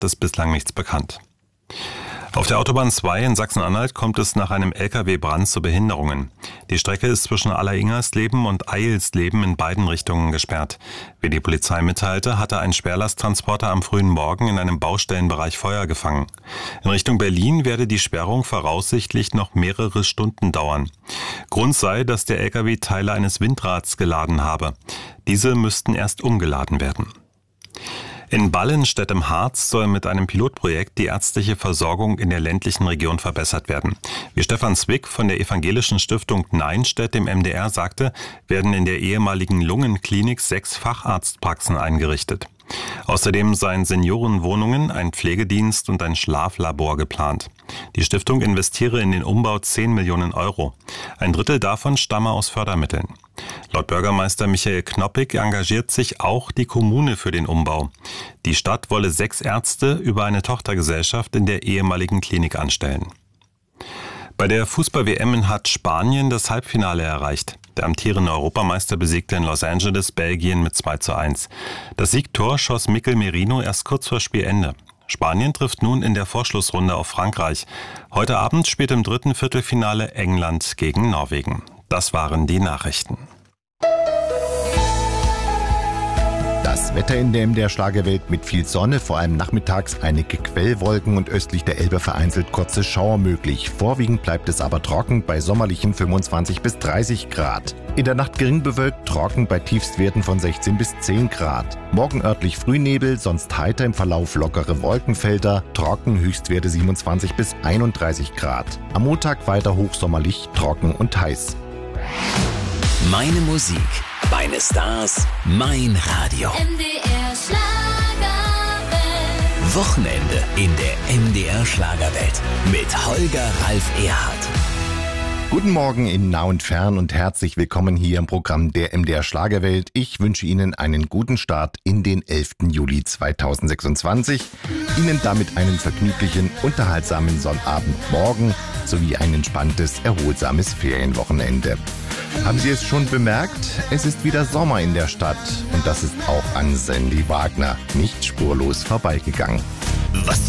ist bislang nichts bekannt. Auf der Autobahn 2 in Sachsen-Anhalt kommt es nach einem Lkw-Brand zu Behinderungen. Die Strecke ist zwischen Alleringhersleben und Eilsleben in beiden Richtungen gesperrt. Wie die Polizei mitteilte, hatte ein Schwerlasttransporter am frühen Morgen in einem Baustellenbereich Feuer gefangen. In Richtung Berlin werde die Sperrung voraussichtlich noch mehrere Stunden dauern. Grund sei, dass der Lkw Teile eines Windrads geladen habe. Diese müssten erst umgeladen werden. In Ballenstedt im Harz soll mit einem Pilotprojekt die ärztliche Versorgung in der ländlichen Region verbessert werden. Wie Stefan Zwick von der evangelischen Stiftung Neinstedt dem MDR sagte, werden in der ehemaligen Lungenklinik 6 Facharztpraxen eingerichtet. Außerdem seien Seniorenwohnungen, ein Pflegedienst und ein Schlaflabor geplant. Die Stiftung investiere in den Umbau 10 Millionen Euro. Ein Drittel davon stamme aus Fördermitteln. Laut Bürgermeister Michael Knoppig engagiert sich auch die Kommune für den Umbau. Die Stadt wolle 6 Ärzte über eine Tochtergesellschaft in der ehemaligen Klinik anstellen. Bei der Fußball-WM hat Spanien das Halbfinale erreicht. Der amtierende Europameister besiegte in Los Angeles Belgien mit 2:1. Das Siegtor schoss Mikel Merino erst kurz vor Spielende. Spanien trifft nun in der Vorschlussrunde auf Frankreich. Heute Abend spielt im dritten Viertelfinale England gegen Norwegen. Das waren die Nachrichten. Das Wetter in der MDR Schlagerwelt mit viel Sonne, vor allem nachmittags einige Quellwolken und östlich der Elbe vereinzelt kurze Schauer möglich. Vorwiegend bleibt es aber trocken bei sommerlichen 25 bis 30 Grad. In der Nacht gering bewölkt, trocken bei Tiefstwerten von 16 bis 10 Grad. Morgen örtlich Frühnebel, sonst heiter im Verlauf lockere Wolkenfelder, trocken Höchstwerte 27 bis 31 Grad. Am Montag weiter hochsommerlich, trocken und heiß. Meine Musik, meine Stars, mein Radio. MDR Schlagerwelt. Wochenende in der MDR Schlagerwelt mit Holger Ralf Erhardt. Guten Morgen in nah und fern und herzlich willkommen hier im Programm der MDR Schlagerwelt. Ich wünsche Ihnen einen guten Start in den 11. Juli 2026. Ihnen damit einen vergnüglichen, unterhaltsamen Sonnabendmorgen sowie ein entspanntes, erholsames Ferienwochenende. Haben Sie es schon bemerkt? Es ist wieder Sommer in der Stadt und das ist auch an Sandy Wagner nicht spurlos vorbeigegangen. Was